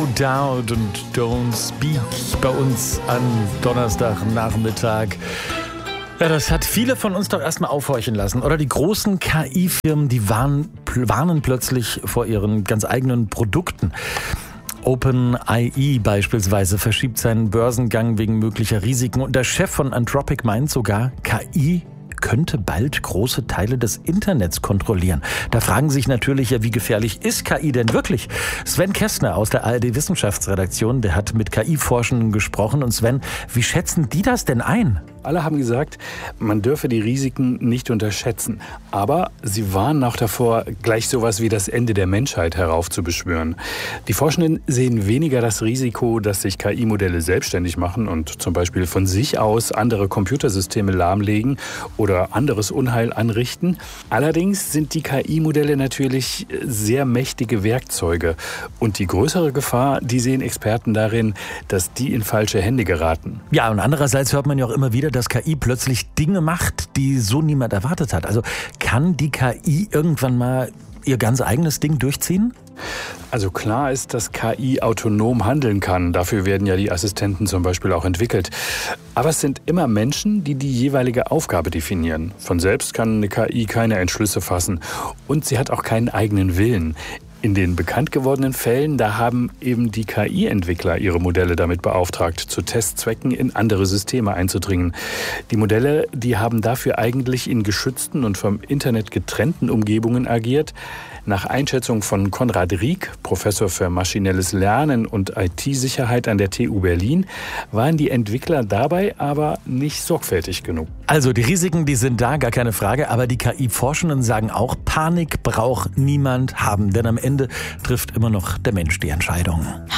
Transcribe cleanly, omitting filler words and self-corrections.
No Doubt und Don't Speak bei uns am Donnerstagnachmittag. Ja, das hat viele von uns doch erstmal aufhorchen lassen. Oder die großen KI-Firmen, die warnen plötzlich vor ihren ganz eigenen Produkten. OpenAI beispielsweise verschiebt seinen Börsengang wegen möglicher Risiken. Und der Chef von Anthropic meint sogar, KI könnte bald große Teile des Internets kontrollieren. Da fragen sich natürlich, ja, wie gefährlich ist KI denn wirklich? Sven Kästner aus der ARD-Wissenschaftsredaktion, der hat mit KI-Forschenden gesprochen. Und Sven, wie schätzen die das denn ein? Alle haben gesagt, man dürfe die Risiken nicht unterschätzen. Aber sie warnen auch davor, gleich sowas wie das Ende der Menschheit heraufzubeschwören. Die Forschenden sehen weniger das Risiko, dass sich KI-Modelle selbstständig machen und zum Beispiel von sich aus andere Computersysteme lahmlegen oder anderes Unheil anrichten. Allerdings sind die KI-Modelle natürlich sehr mächtige Werkzeuge. Und die größere Gefahr, die sehen Experten darin, dass die in falsche Hände geraten. Ja, und andererseits hört man ja auch immer wieder, dass KI plötzlich Dinge macht, die so niemand erwartet hat. Also kann die KI irgendwann mal ihr ganz eigenes Ding durchziehen? Also klar ist, dass KI autonom handeln kann. Dafür werden ja die Assistenten zum Beispiel auch entwickelt. Aber es sind immer Menschen, die die jeweilige Aufgabe definieren. Von selbst kann eine KI keine Entschlüsse fassen. Und sie hat auch keinen eigenen Willen. In den bekannt gewordenen Fällen, da haben eben die KI-Entwickler ihre Modelle damit beauftragt, zu Testzwecken in andere Systeme einzudringen. Die Modelle, die haben dafür eigentlich in geschützten und vom Internet getrennten Umgebungen agiert. Nach Einschätzung von Konrad Rieck, Professor für maschinelles Lernen und IT-Sicherheit an der TU Berlin, waren die Entwickler dabei aber nicht sorgfältig genug. Also die Risiken, die sind da, gar keine Frage, aber die KI-Forschenden sagen auch, Panik braucht niemand haben, denn am Ende trifft immer noch der Mensch die Entscheidung.